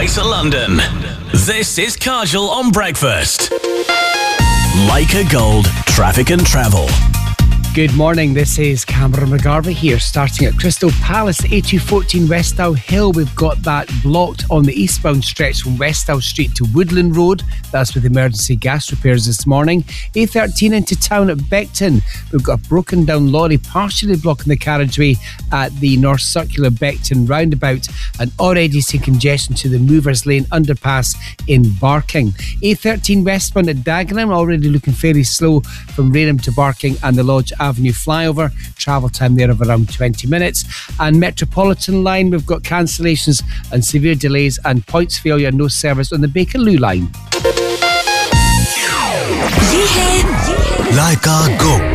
Greater London. This is Kajal on Breakfast. Leica Gold, Traffic and Travel. Good morning, this is Cameron McGarvey here, starting at Crystal Palace, A214 Westall Hill. We've got that blocked on the eastbound stretch from Westall Street to Woodland Road. That's with emergency gas repairs this morning. A13 into town at Beckton. We've got a broken down lorry partially blocking the carriageway at the North Circular Beckton roundabout and already seeing congestion to the Movers Lane underpass in Barking. A13 westbound at Dagenham, already looking fairly slow from Rainham to Barking and the Lodge Avenue flyover. Travel time there of around 20 minutes. And Metropolitan line, we've got cancellations and severe delays and points failure, no service on the Bakerloo line. Leica Gold.